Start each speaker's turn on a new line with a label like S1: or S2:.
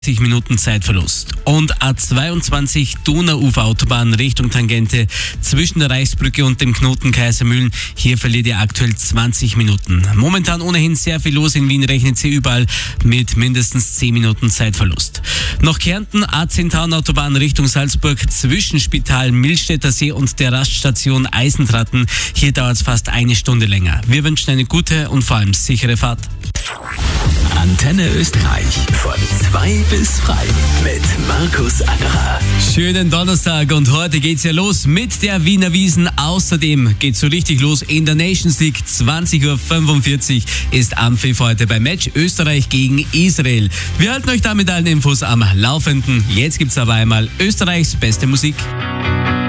S1: Minuten Zeitverlust. Und A22 Donauuferautobahn Richtung Tangente zwischen der Reichsbrücke und dem Knoten Kaisermühlen. Hier verliert ihr aktuell 20 Minuten. Momentan ohnehin sehr viel los in Wien, rechnet sie überall mit mindestens 10 Minuten Zeitverlust. Noch Kärnten, A10 Autobahn Richtung Salzburg zwischen Spital Millstätter See und der Raststation Eisentratten. Hier dauert es fast eine Stunde länger. Wir wünschen eine gute und vor allem sichere Fahrt.
S2: Antenne Österreich von 2 bis frei mit Markus Angerer.
S1: Schönen Donnerstag und heute geht's ja los mit der Wiener Wiesn. Außerdem geht's so richtig los in der Nations League. 20.45 Uhr ist Anpfiff heute beim Match Österreich gegen Israel. Wir halten euch da mit allen Infos am Laufenden. Jetzt gibt's aber einmal Österreichs beste Musik.